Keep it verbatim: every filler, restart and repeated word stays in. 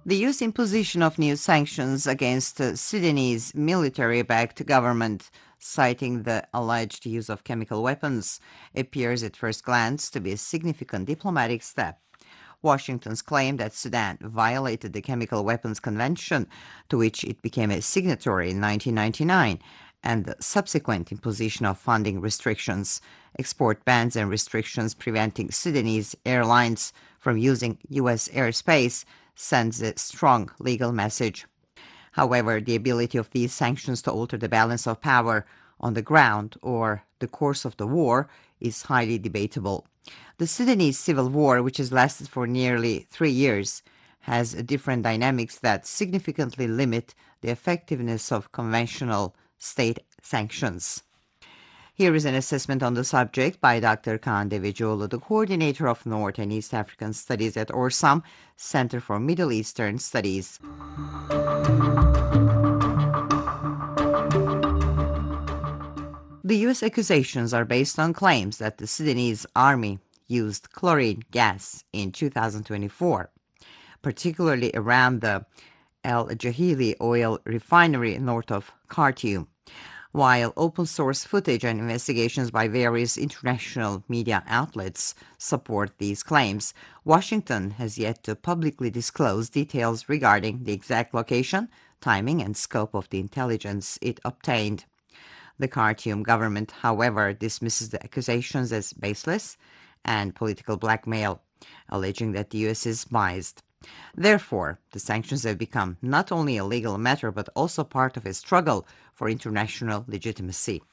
The U S imposition of new sanctions against the Sudanese military-backed government, citing the alleged use of chemical weapons, appears at first glance to be a significant diplomatic step. Washington's claim that Sudan violated the Chemical Weapons Convention, to which it became a signatory in nineteen ninety-nine, and the subsequent imposition of funding restrictions, export bans, and restrictions preventing Sudanese airlines from using U S airspace sends a strong legal message. However, the ability of these sanctions to alter the balance of power on the ground or the course of the war is highly debatable. The Sudanese civil war, which has lasted for nearly three years, has different dynamics that significantly limit the effectiveness of conventional state sanctions. Here is an assessment on the subject by Doctor Kaan Devecioğlu, the coordinator of North and East African Studies at Orsam, Center for Middle Eastern Studies. The U S accusations are based on claims that the Sudanese army used chlorine gas in two thousand twenty-four, particularly around the El Jahili oil refinery north of Khartoum. While open-source footage and investigations by various international media outlets support these claims, Washington has yet to publicly disclose details regarding the exact location, timing, and scope of the intelligence it obtained. The Khartoum government, however, dismisses the accusations as baseless and political blackmail, alleging that the U S is biased. Therefore, the sanctions have become not only a legal matter but also part of a struggle for international legitimacy.